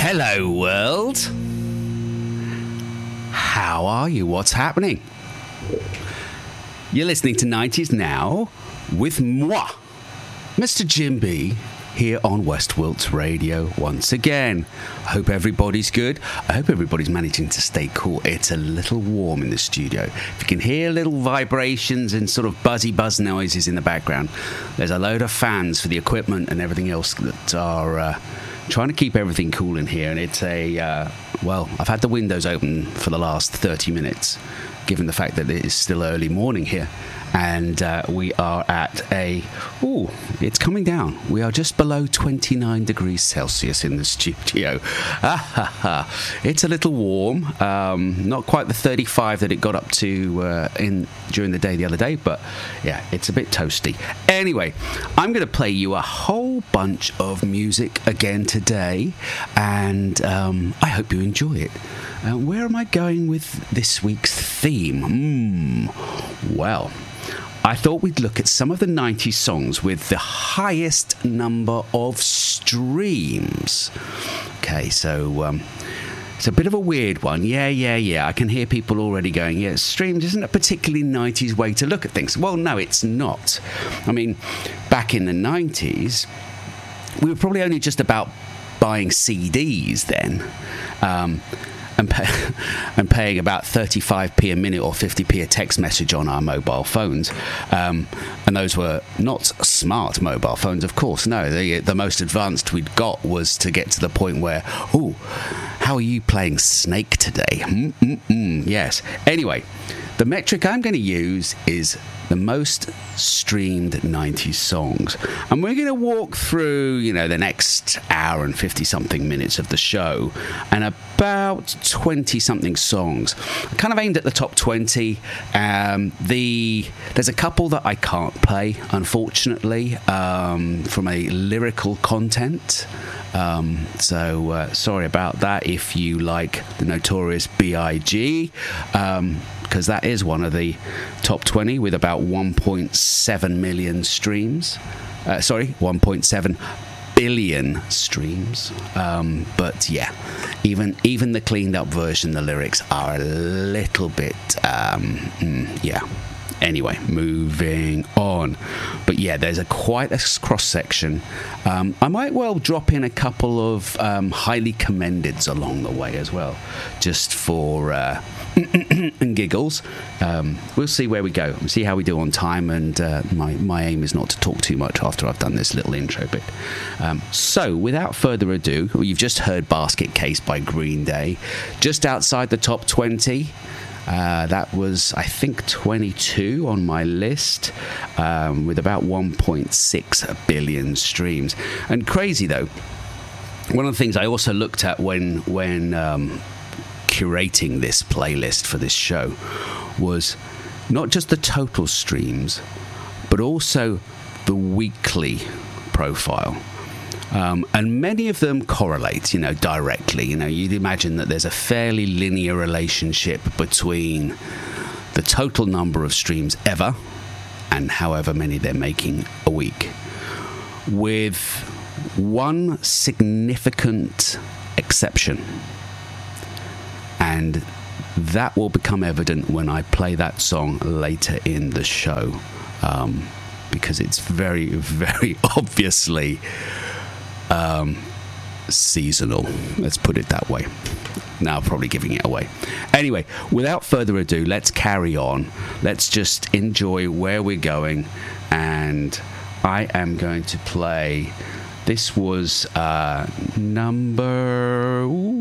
Hello, world. How are you? What's happening? You're listening to 90s Now with moi, Mr. Jim B, here on West Wilts Radio once again. I hope everybody's good. I hope everybody's managing to stay cool. It's a little warm in the studio. If you can hear little vibrations and sort of buzz noises in the background, there's a load of fans for the equipment and everything else that are trying to keep everything cool in here. And it's I've had the windows open for the last 30 minutes, given the fact that it is still early morning here. And we are at it's coming down. We are just below 29 degrees Celsius in the studio. It's a little warm. Not quite the 35 that it got up to during the day the other day, but yeah, it's a bit toasty. Anyway, I'm going to play you a whole bunch of music again today, and I hope you enjoy it. Where am I going with this week's theme? Well, I thought we'd look at some of the 90s songs with the highest number of streams. Okay, so it's a bit of a weird one. Yeah. I can hear people already going, yeah, streams isn't a particularly 90s way to look at things. Well, no, it's not. I mean, back in the 90s, we were probably only just about buying CDs then. And paying about 35p a minute or 50p a text message on our mobile phones. And those were not smart mobile phones, of course. No, the most advanced we'd got was to get to the point where, how are you playing Snake today? Yes. Anyway, the metric I'm going to use is the most streamed 90s songs. And we're going to walk through, the next hour and 50-something minutes of the show, and about 20-something songs. I kind of aimed at the top 20. There's a couple that I can't play, unfortunately, from a lyrical content. So sorry about that if you like the Notorious B.I.G., because that is one of the top 20 with about 1.7 million streams. 1.7 billion streams. But yeah, even the cleaned up version, the lyrics are a little bit, Anyway, moving on. But yeah, there's quite a cross-section. I might well drop in a couple of highly commendeds along the way as well, just for and giggles. We'll see where we go and see how we do on time, and my aim is not to talk too much after I've done this little intro bit. So without further ado, you've just heard Basket Case by Green Day, just outside the top 20. That was, I think, 22 on my list, with about 1.6 billion streams. And crazy, though, one of the things I also looked at when curating this playlist for this show was not just the total streams, but also the weekly profile. And many of them correlate, directly. You'd imagine that there's a fairly linear relationship between the total number of streams ever and however many they're making a week, with one significant exception. And that will become evident when I play that song later in the show, because it's very, very obviously seasonal, let's put it that way. Now probably giving it away. Anyway, without further ado, let's carry on. Let's just enjoy where we're going, and I am going to play. This was number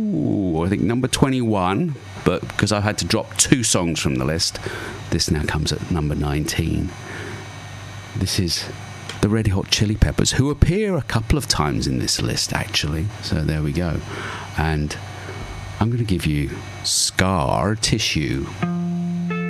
21, but because I had to drop 2 songs from the list, this now comes at number 19. This is the Red Hot Chili Peppers, who appear a couple of times in this list, actually. So there we go. And I'm going to give you Scar Tissue.